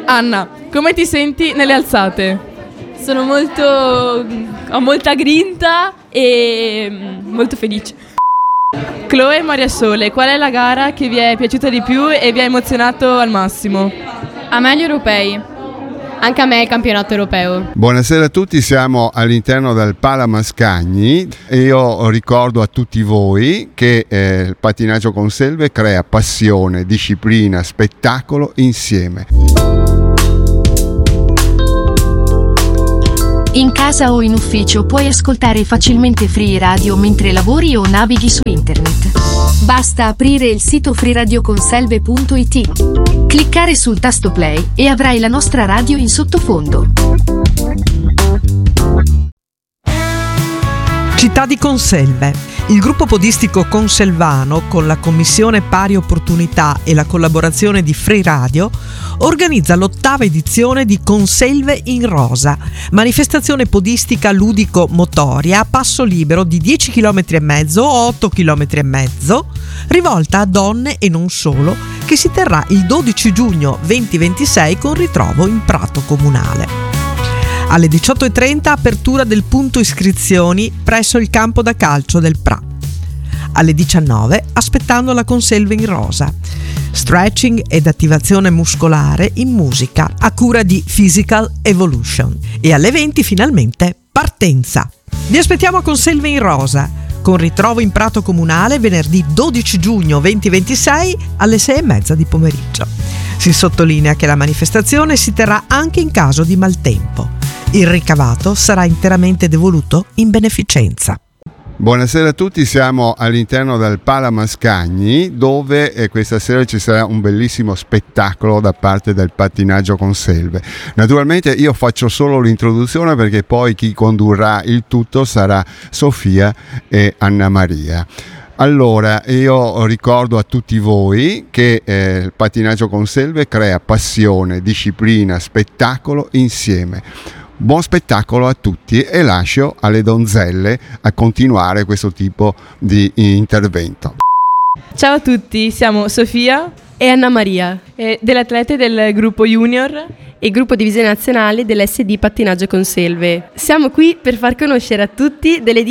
Anna, come ti senti nelle alzate? Ho molta grinta e molto felice. Chloe e Maria Sole, qual è la gara che vi è piaciuta di più e vi ha emozionato al massimo? A me gli europei. Anche a me il campionato europeo. Buonasera a tutti, siamo all'interno del Pala Mascagni e io ricordo a tutti voi che il pattinaggio con selve crea passione, disciplina, spettacolo insieme. In casa o in ufficio puoi ascoltare facilmente Free Radio mentre lavori o navighi su internet. Basta aprire il sito freeradioconselve.it, cliccare sul tasto play e avrai la nostra radio in sottofondo. Città di Conselve. Il gruppo podistico conselvano, con la Commissione Pari Opportunità e la collaborazione di Free Radio, organizza l'8ª edizione di Conselve in Rosa, manifestazione podistica ludico-motoria a passo libero di 10 km e mezzo o 8 km e mezzo, rivolta a donne e non solo, che si terrà il 12 giugno 2026 con ritrovo in Prato Comunale. Alle 18:30 apertura del punto iscrizioni presso il campo da calcio del Pra. Alle 19 aspettando la Conselve in Rosa. Stretching ed attivazione muscolare in musica a cura di Physical Evolution. E alle 20 finalmente partenza. Vi aspettiamo a Conselve in Rosa, con ritrovo in Prato Comunale venerdì 12 giugno 2026 alle 6:30 di pomeriggio. Si sottolinea che la manifestazione si terrà anche in caso di maltempo. Il ricavato sarà interamente devoluto in beneficenza. Buonasera a tutti, siamo all'interno del Pala Mascagni dove questa sera ci sarà un bellissimo spettacolo da parte del pattinaggio con selve. Naturalmente io faccio solo l'introduzione perché poi chi condurrà il tutto sarà Sofia e Anna Maria. Allora, io ricordo a tutti voi che il pattinaggio con selve crea passione, disciplina, spettacolo insieme. Buon spettacolo a tutti e lascio alle donzelle a continuare questo tipo di intervento. Ciao a tutti, siamo Sofia E Anna Maria, delle atlete del gruppo Junior e gruppo divisione nazionale dell'SD Pattinaggio con Selve. Siamo qui per far conoscere a tutti delle